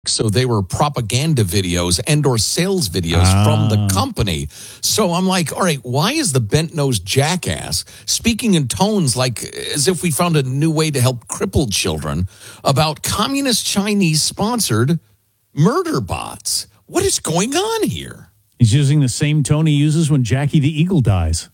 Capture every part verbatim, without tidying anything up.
So they were propaganda videos and or sales videos ah. from the company. So I'm like, all right, why is the bent-nosed jackass speaking in tones like as if we found a new way to help crippled children about communist Chinese-sponsored murder bots? What is going on here? He's using the same tone he uses when Jackie the Eagle dies.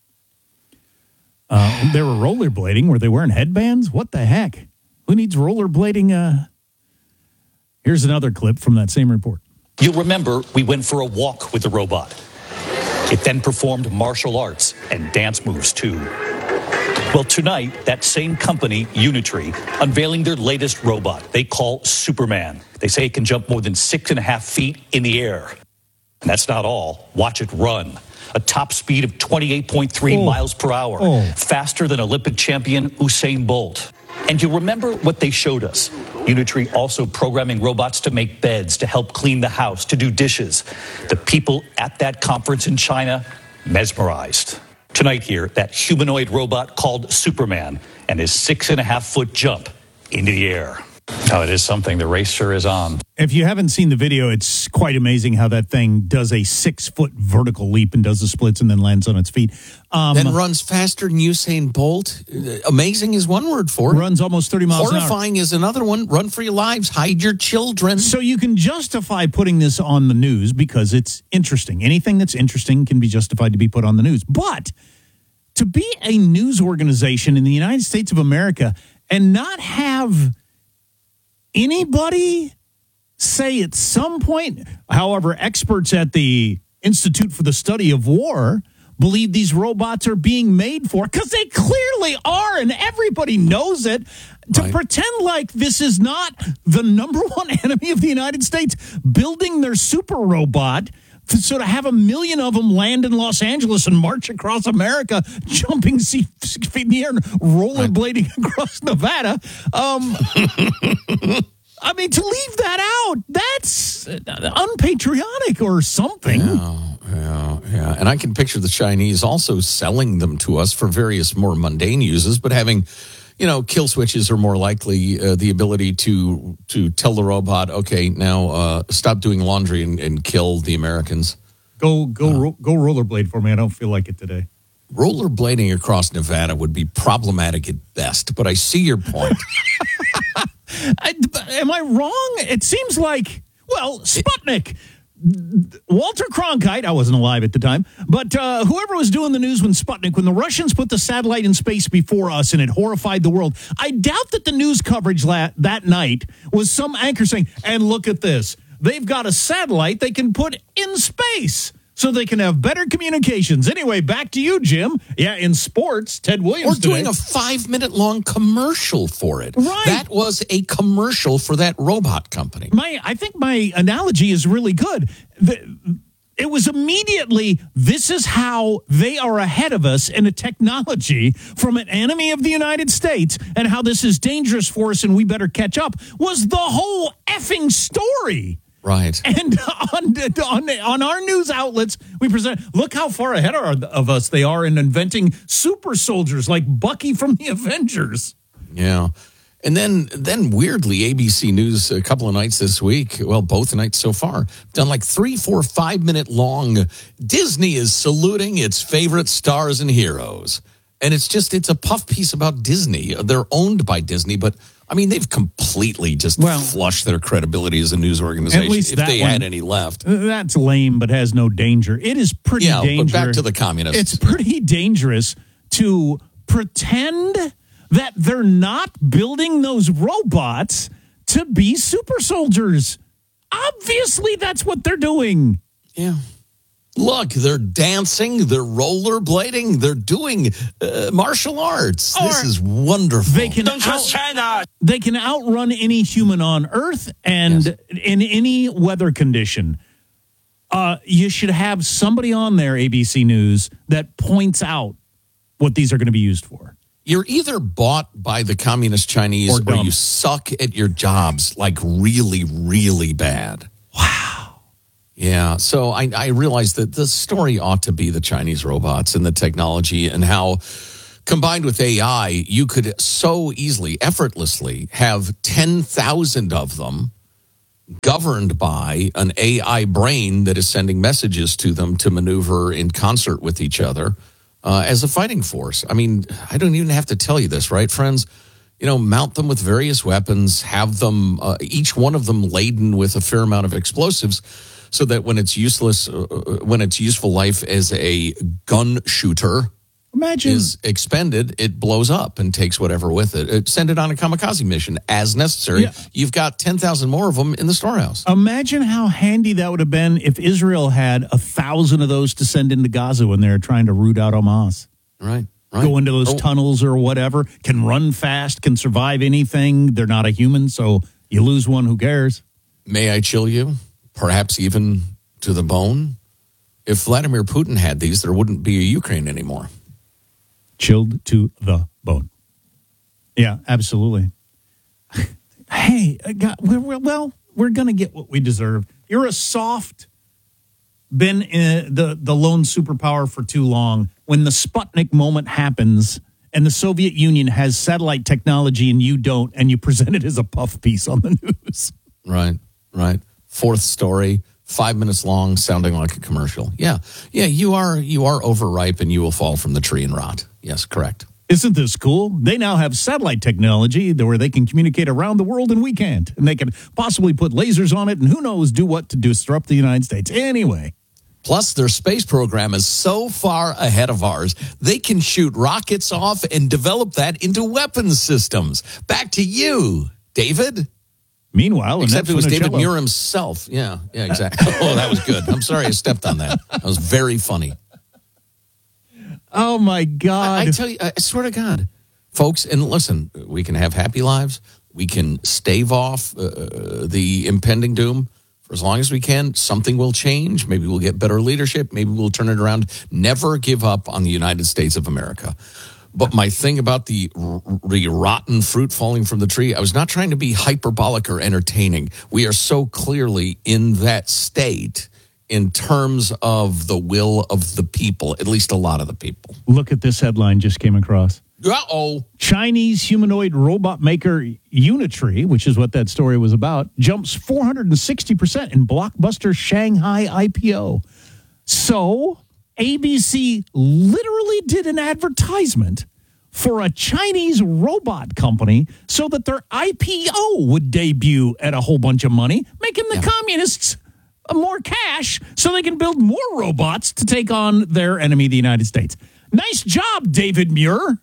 Uh, they were rollerblading. Were they wearing headbands? What the heck? Who needs rollerblading? Uh... Here's another clip from that same report. You'll remember we went for a walk with the robot. It then performed martial arts and dance moves, too. Well, tonight, that same company, Unitree, unveiling their latest robot they call Superman. They say it can jump more than six and a half feet in the air. And that's not all. Watch it run. A top speed of twenty-eight point three oh. miles per hour, oh. faster than Olympic champion Usain Bolt. And you'll remember what they showed us. Unitree also programming robots to make beds, to help clean the house, to do dishes. The people at that conference in China, mesmerized. Tonight here, that humanoid robot called Superman and his six and a half foot jump into the air. Oh, it is something. The race sure is on. If you haven't seen the video, it's quite amazing how that thing does a six-foot vertical leap and does the splits and then lands on its feet. Um, then runs faster than Usain Bolt. Amazing is one word for it. Runs almost thirty miles an hour. Horrifying is another one. Run for your lives. Hide your children. So you can justify putting this on the news because it's interesting. Anything that's interesting can be justified to be put on the news. But to be a news organization in the United States of America and not have anybody say at some point, however, experts at the Institute for the Study of War believe these robots are being made for, because they clearly are, and everybody knows it, to right. pretend like this is not the number one enemy of the United States, building their super robot to sort of have a million of them land in Los Angeles and march across America, jumping six feet in the air and rollerblading right. across Nevada. Um, I mean, to leave that out, that's unpatriotic or something. Yeah, yeah, yeah. And I can picture the Chinese also selling them to us for various more mundane uses, but having, you know, kill switches are more likely uh, the ability to to tell the robot, okay, now uh, stop doing laundry and, and kill the Americans. Go go uh, ro- go rollerblade for me. I don't feel like it today. Rollerblading across Nevada would be problematic at best, but I see your point. I, am I wrong? It seems like, well, Sputnik. Walter Cronkite, I wasn't alive at the time, but uh, whoever was doing the news when Sputnik, when the Russians put the satellite in space before us and it horrified the world, I doubt that the news coverage la- that night was some anchor saying, and look at this, they've got a satellite they can put in space so they can have better communications. Anyway, back to you, Jim. Yeah, in sports, Ted Williams We're doing today. a five-minute-long commercial for it. Right. That was a commercial for that robot company. My, I think my analogy is really good. The, it was immediately, this is how they are ahead of us in a technology from an enemy of the United States and how this is dangerous for us and we better catch up, was the whole effing story. Right. And on, on on our news outlets, we present, look how far ahead of us they are in inventing super soldiers like Bucky from the Avengers. Yeah. And then, then weirdly, A B C News a couple of nights this week, well, both nights so far, done like three, four, five minute long, Disney is saluting its favorite stars and heroes. And it's just, it's a puff piece about Disney. They're owned by Disney, but I mean, they've completely just well, flushed their credibility as a news organization, at least if that they one, had any left. That's lame, but has no danger. It is pretty yeah, dangerous. But back to the communists. It's pretty dangerous to pretend that they're not building those robots to be super soldiers. Obviously, that's what they're doing. Yeah. Look, they're dancing, they're rollerblading, they're doing uh, martial arts. Or this is wonderful. They can, Don't trust China. They can outrun any human on Earth and yes. in any weather condition. Uh, you should have somebody on there, A B C News, that points out what these are going to be used for. You're either bought by the communist Chinese or, or you suck at your jobs like really, really bad. Wow. Yeah, so I, I realized that the story ought to be the Chinese robots and the technology and how, combined with A I, you could so easily, effortlessly have ten thousand of them governed by an A I brain that is sending messages to them to maneuver in concert with each other uh, as a fighting force. I mean, I don't even have to tell you this, right, friends? You know, mount them with various weapons, have them, uh, each one of them laden with a fair amount of explosives, so that when it's useless, uh, when its useful life as a gun shooter Imagine. is expended, it blows up and takes whatever with it. it send it on a kamikaze mission as necessary. Yeah. You've got ten thousand more of them in the storehouse. Imagine how handy that would have been if Israel had a thousand of those to send into Gaza when they're trying to root out Hamas. Right. Right. Go into those oh. tunnels or whatever, can run fast, can survive anything. They're not a human, so you lose one, who cares? May I chill you? Perhaps even to the bone? If Vladimir Putin had these, there wouldn't be a Ukraine anymore. Chilled to the bone. Yeah, absolutely. Hey, God, we're, we're, well, we're going to get what we deserve. You're a soft, been in the, the lone superpower for too long. When the Sputnik moment happens and the Soviet Union has satellite technology and you don't, and you present it as a puff piece on the news. Right, right. Fourth story, five minutes long, sounding like a commercial. Yeah, yeah, you are you are overripe and you will fall from the tree and rot. Yes, correct. Isn't this cool? They now have satellite technology where they can communicate around the world and we can't. And they can possibly put lasers on it and who knows do what to disrupt the United States. Anyway. Plus, their space program is so far ahead of ours, they can shoot rockets off and develop that into weapons systems. Back to you, David. Meanwhile, except it was David Funicello. Muir himself. Yeah, yeah, exactly. Oh, that was good. I'm sorry I stepped on that. That was very funny. Oh, my God. I, I tell you, I swear to God, folks, and listen, we can have happy lives. We can stave off uh, the impending doom. For as long as we can, something will change. Maybe we'll get better leadership. Maybe we'll turn it around. Never give up on the United States of America. But my thing about the, the rotten fruit falling from the tree, I was not trying to be hyperbolic or entertaining. We are so clearly in that state in terms of the will of the people, at least a lot of the people. Look at this headline just came across. Uh-oh. Chinese humanoid robot maker Unitree, which is what that story was about, jumps four hundred sixty percent in blockbuster Shanghai I P O. So A B C literally did an advertisement for a Chinese robot company so that their I P O would debut at a whole bunch of money, making the Yeah. communists more cash so they can build more robots to take on their enemy, the United States. Nice job, David Muir.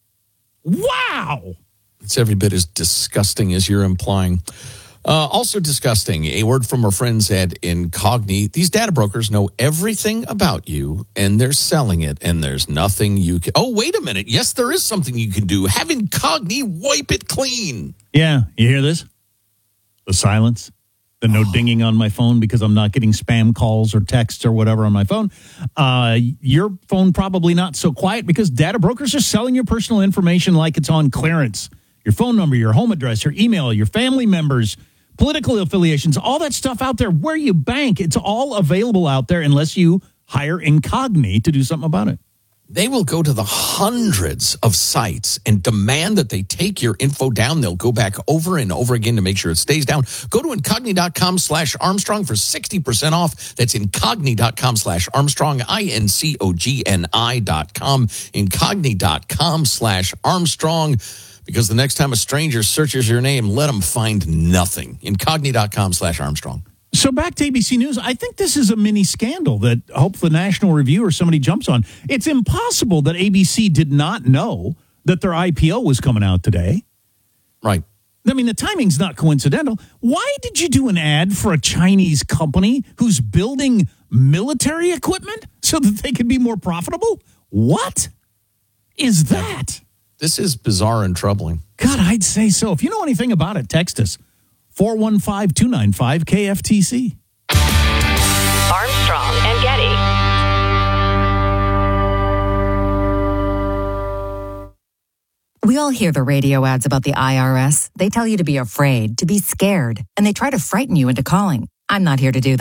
Wow. It's every bit as disgusting as you're implying. Uh, also disgusting, a word from our friends at Incogni. These data brokers know everything about you, and they're selling it, and there's nothing you can... Oh, wait a minute. Yes, there is something you can do. Have Incogni wipe it clean. Yeah, you hear this? The silence. The no dinging on my phone because I'm not getting spam calls or texts or whatever on my phone. Uh, your phone probably not so quiet because data brokers are selling your personal information like it's on clearance. Your phone number, your home address, your email, your family members, political affiliations, all that stuff out there where you bank. It's all available out there unless you hire Incogni to do something about it. They will go to the hundreds of sites and demand that they take your info down. They'll go back over and over again to make sure it stays down. Go to incogni.com slash Armstrong for sixty percent off. That's incogni.com slash Armstrong, I N C O G N I dot com, incogni.com slash Armstrong. Because the next time a stranger searches your name, let them find nothing. Incogni.com slash Armstrong. So back to A B C News, I think this is a mini scandal that I hope the National Review or somebody jumps on. It's impossible that A B C did not know that their I P O was coming out today. Right. I mean, the timing's not coincidental. Why did you do an ad for a Chinese company who's building military equipment so that they can be more profitable? What is that? This is bizarre and troubling. God, I'd say so. If you know anything about it, text us. four one five, two nine five, K F T C. Armstrong and Getty. We all hear the radio ads about the I R S. They tell you to be afraid, to be scared, and they try to frighten you into calling. I'm not here to do that.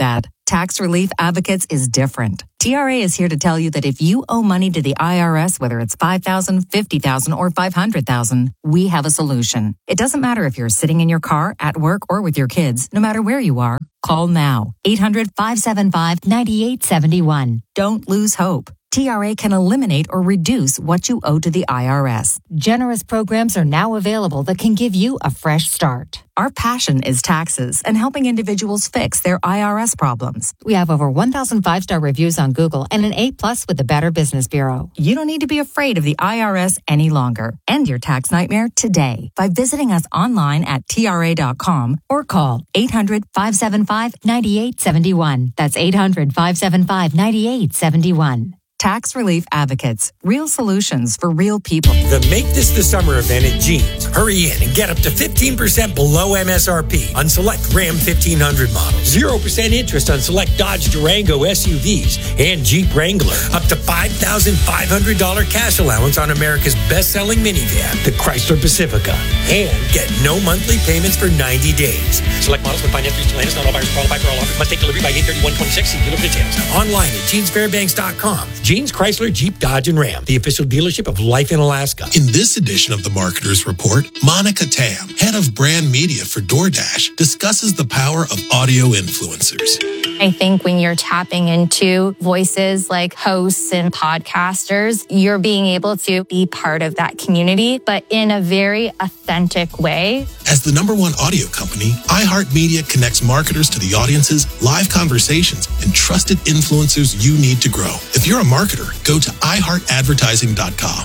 Tax Relief Advocates is different. T R A is here to tell you that if you owe money to the I R S, whether it's five thousand dollars, fifty thousand dollars, or five hundred thousand dollars, we have a solution. It doesn't matter if you're sitting in your car, at work, or with your kids. No matter where you are, call now. eight hundred, five seven five, nine eight seven one. Don't lose hope. T R A can eliminate or reduce what you owe to the I R S. Generous programs are now available that can give you a fresh start. Our passion is taxes and helping individuals fix their I R S problems. We have over one thousand five-star reviews on Google and an A plus with the Better Business Bureau. You don't need to be afraid of the I R S any longer. End your tax nightmare today by visiting us online at T R A dot com or call eight hundred, five seven five, nine eight seven one. That's eight hundred, five seven five, nine eight seven one. Tax Relief Advocates. Real solutions for real people. The Make This the Summer event at Jeans. Hurry in and get up to fifteen percent below M S R P on select Ram fifteen hundred models. zero percent interest on select Dodge Durango S U Vs and Jeep Wrangler. Up to five thousand five hundred dollars cash allowance on America's best-selling minivan, the Chrysler Pacifica. And get no monthly payments for ninety days. Select models with finance through Stellantis. Not all buyers qualify for all offers. Must take delivery by eight thirty-one twenty-six. See dealer details. Online at jeans fairbanks dot com. Jeans, Chrysler, Jeep, Dodge, and Ram, the official dealership of Life in Alaska. In this edition of the Marketer's Report, Monica Tam, head of brand media for DoorDash, discusses the power of audio influencers. I think when you're tapping into voices like hosts and podcasters, you're being able to be part of that community, but in a very authentic way. As the number one audio company, iHeartMedia connects marketers to the audiences, live conversations, and trusted influencers you need to grow. If you're a marketer, go to i heart advertising dot com.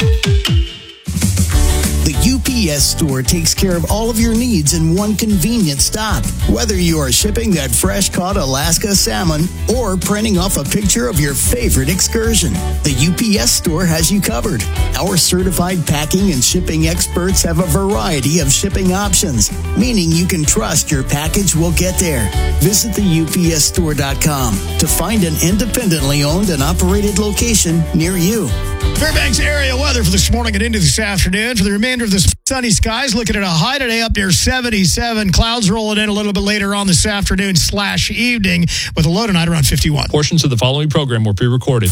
The U P S store takes care of all of your needs in one convenient stop. Whether you are shipping that fresh-caught Alaska salmon or printing off a picture of your favorite excursion, the U P S store has you covered. Our certified packing and shipping experts have a variety of shipping options, meaning you can trust your package will get there. Visit the U P S store dot com to find an independently owned and operated location near you. Fairbanks area weather for this morning and into this afternoon. For the remainder of this sunny skies, looking at a high today up near seventy-seven. Clouds rolling in a little bit later on this afternoon slash evening with a low tonight around fifty-one. Portions of the following program were pre-recorded.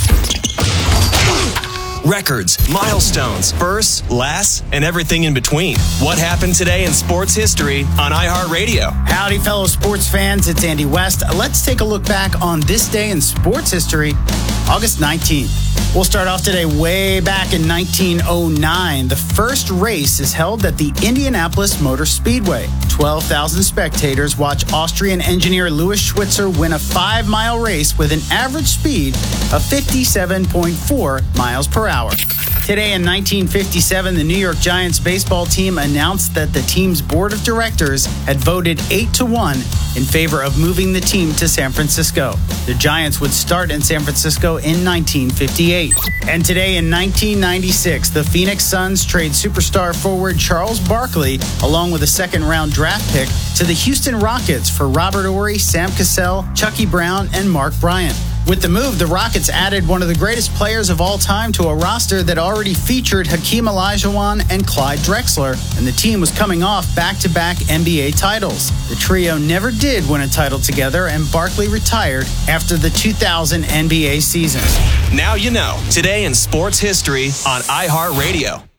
Records, milestones, firsts, lasts, and everything in between. What happened today in sports history on iHeartRadio? Howdy, fellow sports fans. It's Andy West. Let's take a look back on this day in sports history, August nineteenth. We'll start off today way back in nineteen oh nine. The first race is held at the Indianapolis Motor Speedway. twelve thousand spectators watch Austrian engineer Louis Schwitzer win a five-mile race with an average speed of fifty-seven point four miles per hour. Today in nineteen fifty-seven, the New York Giants baseball team announced that the team's board of directors had voted eight to one in favor of moving the team to San Francisco. The Giants would start in San Francisco in nineteen fifty-eight. And today in nineteen ninety-six, the Phoenix Suns trade superstar forward Charles Barkley along with a second-round draft pick to the Houston Rockets for Robert Horry, Sam Cassell, Chucky Brown, and Mark Bryant. With the move, the Rockets added one of the greatest players of all time to a roster that already featured Hakeem Olajuwon and Clyde Drexler, and the team was coming off back-to-back N B A titles. The trio never did win a title together, and Barkley retired after the two thousand N B A season. Now you know, today in sports history on iHeartRadio.